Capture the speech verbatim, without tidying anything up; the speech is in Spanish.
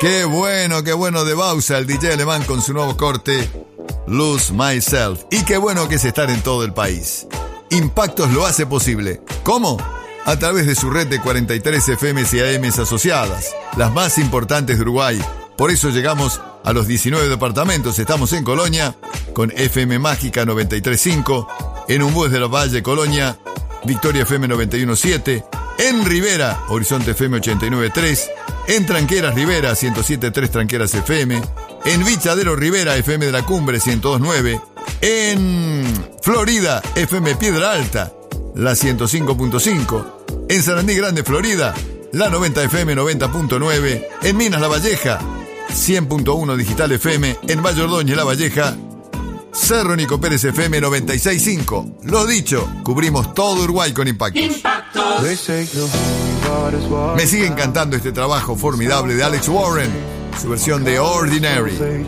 Qué bueno, qué bueno de Bausa, el D J alemán con su nuevo corte Lose Myself. Y qué bueno que es estar en todo el país. Impactos lo hace posible. ¿Cómo? A través de su red de cuarenta y tres F Ms y A Ms asociadas, las más importantes de Uruguay. Por eso llegamos a los diecinueve departamentos. Estamos en Colonia con F M Mágica noventa y tres punto cinco, en Umbues de la Valle, Colonia, Victoria F M noventa y uno punto siete, en Rivera, Horizonte F M ochenta y nueve punto tres, en Tranqueras Rivera, ciento siete punto tres Tranqueras F M, en Vichadero Rivera, F M de la Cumbre, ciento dos punto nueve, en Florida, F M Piedra Alta, la ciento cinco punto cinco, en Sarandí Grande, Florida, la noventa F M noventa punto nueve, en Minas La Valleja, cien punto uno Digital F M, en Valle Ordóñez La Valleja, Cerro Nico Pérez F M noventa y seis punto cinco. Lo dicho, cubrimos todo Uruguay con impactos. Impactos. Me sigue encantando este trabajo formidable de Alex Warren, su versión de Ordinary.